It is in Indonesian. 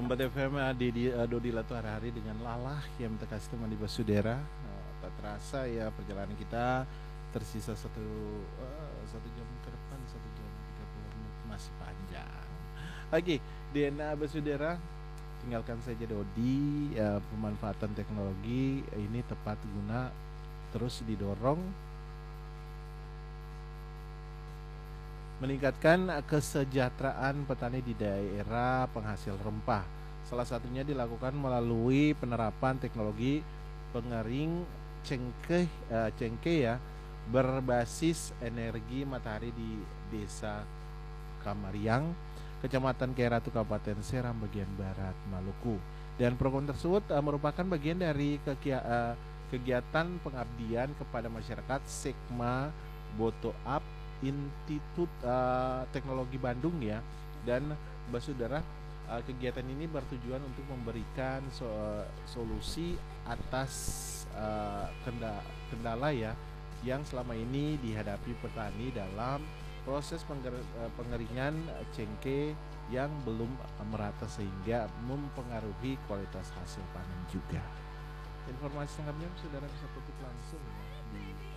Empat FM Dodi Latu hari-hari dengan lalah yang terkasih teman di Basudera. Tak terasa ya perjalanan kita tersisa satu jam ke depan, 1 jam 30 menit masih panjang. Oke, DNA Basudera, tinggalkan saja Dodi. Pemanfaatan teknologi ini tepat guna terus didorong meningkatkan kesejahteraan petani di daerah penghasil rempah. Salah satunya dilakukan melalui penerapan teknologi pengering cengkeh ya, berbasis energi matahari di Desa Kamariang, Kecamatan Kairatu, Kabupaten Seram, bagian barat Maluku. Dan program tersebut merupakan bagian dari kegiatan pengabdian kepada masyarakat Sekma Boto Up Institut Teknologi Bandung ya. Dan Basudara, kegiatan ini bertujuan untuk memberikan solusi atas kendala ya yang selama ini dihadapi petani dalam proses pengeringan cengkeh yang belum merata sehingga mempengaruhi kualitas hasil panen juga. Informasi lengkapnya saudara bisa kutip langsung ya di